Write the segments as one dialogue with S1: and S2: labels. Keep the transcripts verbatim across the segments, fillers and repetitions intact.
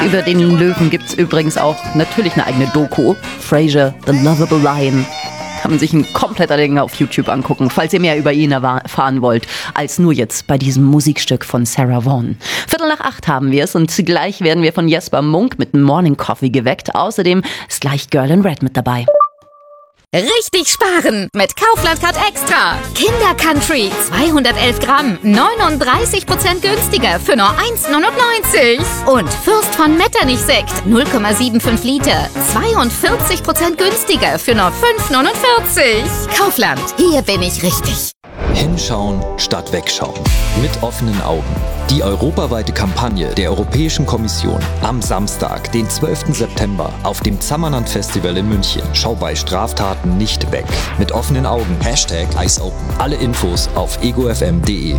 S1: Über den Löwen gibt es übrigens auch natürlich eine eigene Doku. Fraser, The Lovable Lion. Kann man sich ein kompletter Ding auf YouTube angucken, falls ihr mehr über ihn erfahren wollt, als nur jetzt bei diesem Musikstück von Sarah Vaughan. Viertel nach acht haben wir es und gleich werden wir von Jesper Munk mit Morning Coffee geweckt. Außerdem ist gleich Girl in Red mit dabei.
S2: Richtig sparen mit Kaufland Card Extra. Kinder Country zweihundertelf Gramm, neununddreißig Prozent günstiger für nur eins neunundneunzig. Und Fürst von Metternich Sekt null Komma fünfundsiebzig Liter, zweiundvierzig Prozent günstiger für nur fünf neunundvierzig. Kaufland, hier bin ich richtig.
S3: Hinschauen statt wegschauen. Mit offenen Augen. Die europaweite Kampagne der Europäischen Kommission. Am Samstag, den zwölften September, auf dem Zammerland Festival in München. Schau bei Straftaten nicht weg. Mit offenen Augen. Hashtag EyeSopen. Alle Infos auf ego f m punkt d e.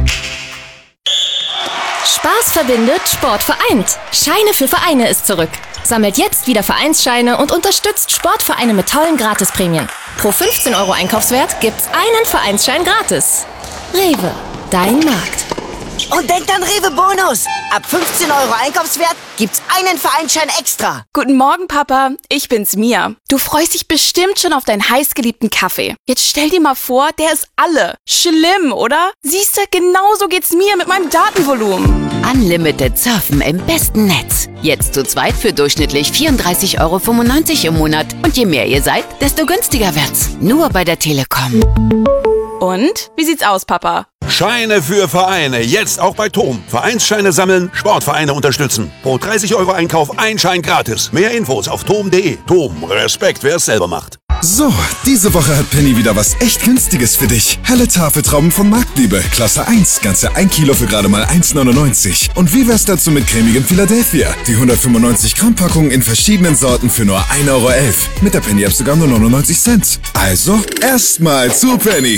S4: Spaß verbindet, Sport vereint. Scheine für Vereine ist zurück. Sammelt jetzt wieder Vereinsscheine und unterstützt Sportvereine mit tollen Gratisprämien. Pro fünfzehn Euro Einkaufswert gibt's einen Vereinsschein gratis. Rewe, dein Markt.
S5: Und denkt an Rewe Bonus. Ab fünfzehn Euro Einkaufswert gibt's einen Vereinsschein extra.
S6: Guten Morgen, Papa. Ich bin's, Mia. Du freust dich bestimmt schon auf deinen heißgeliebten Kaffee. Jetzt stell dir mal vor, der ist alle. Schlimm, oder? Siehste, genauso geht's mir mit meinem Datenvolumen.
S7: Unlimited Surfen im besten Netz. Jetzt zu zweit für durchschnittlich vierunddreißig Euro fünfundneunzig im Monat. Und je mehr ihr seid, desto günstiger wird's. Nur bei der Telekom.
S6: Und? Wie sieht's aus, Papa?
S8: Scheine für Vereine, jetzt auch bei Tom. Vereinsscheine sammeln, Sportvereine unterstützen. Pro dreißig Euro Einkauf ein Schein gratis. Mehr Infos auf tom punkt d e. Tom, Respekt, wer es selber macht.
S9: So, diese Woche hat Penny wieder was echt Günstiges für dich. Helle Tafeltrauben von Marktliebe, Klasse eins, ganze ein Kilo für gerade mal eins neunundneunzig. Und wie wär's dazu mit cremigem Philadelphia? Die hundertfünfundneunzig Gramm Packung in verschiedenen Sorten für nur ein Euro elf. Mit der Penny-App sogar nur neunundneunzig Cent. Also, erstmal zu Penny.